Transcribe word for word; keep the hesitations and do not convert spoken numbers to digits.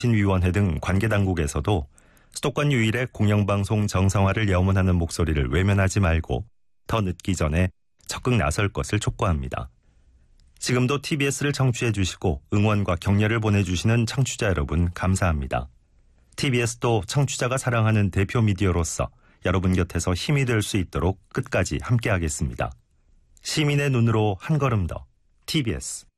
위원회 등 관계당국에서도 수도권 유일의 공영방송 정상화를 염원하는 목소리를 외면하지 말고 더 늦기 전에 적극 나설 것을 촉구합니다. 지금도 티비에스를 청취해 주시고 응원과 격려를 보내주시는 청취자 여러분 감사합니다. 티비에스도 청취자가 사랑하는 대표 미디어로서 여러분 곁에서 힘이 될 수 있도록 끝까지 함께하겠습니다. 시민의 눈으로 한 걸음 더 티비에스